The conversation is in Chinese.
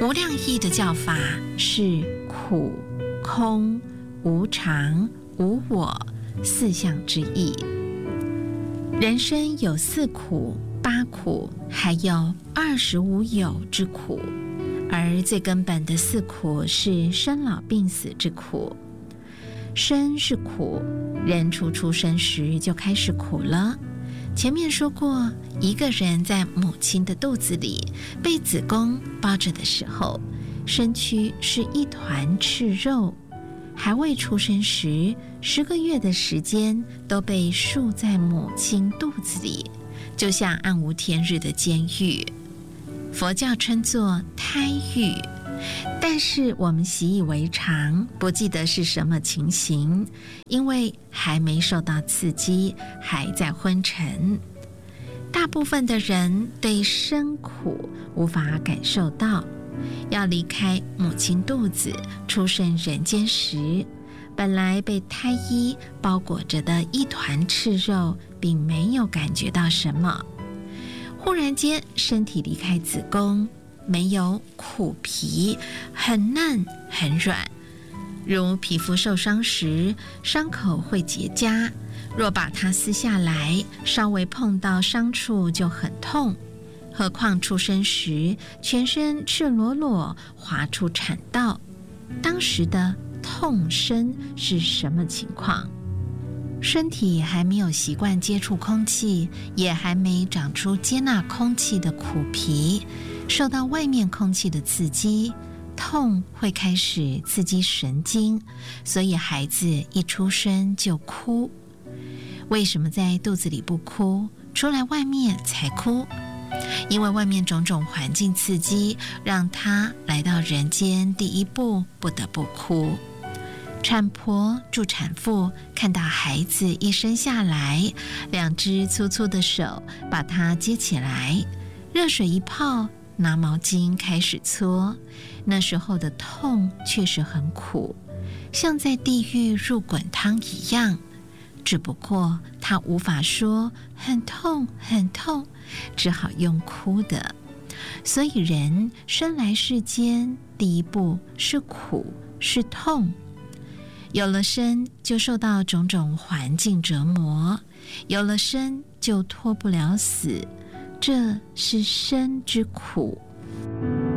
无量义的教法是苦、空、无常、无我四项之意。人生有4苦、8苦，还有25有之苦，而最根本的4苦是生老病死之苦。生是苦，人出生时就开始苦了。前面说过，一个人在母亲的肚子里被子宫包着的时候，身躯是一团赤肉，还未出生时10个月的时间都被束在母亲肚子里，就像暗无天日的监狱。佛教称作胎狱，但是我们习以为常，不记得是什么情形，因为还没受到刺激，还在昏沉。大部分的人对生苦无法感受到，要离开母亲肚子出生人间时，本来被胎衣包裹着的一团赤肉并没有感觉到什么，忽然间身体离开子宫，没有苦皮，很嫩很软，如皮肤受伤时伤口会结痂，若把它撕下来，稍微碰到伤处就很痛，何况出生时全身赤裸裸滑出产道，当时的痛身是什么情况？身体还没有习惯接触空气，也还没长出接纳空气的苦皮，受到外面空气的刺激，痛会开始刺激神经，所以孩子一出生就哭。为什么在肚子里不哭，出来外面才哭？因为外面种种环境刺激，让他来到人间第一步不得不哭。产婆助产妇看到孩子一生下来，2只粗粗的手把他接起来，热水一泡，拿毛巾开始搓，那时候的痛确实很苦，像在地狱入滚汤一样，只不过他无法说很痛很痛，只好用哭的。所以人生来世间，第一步是苦是痛。有了生就受到种种环境折磨，有了生就脱不了死，这是生之苦。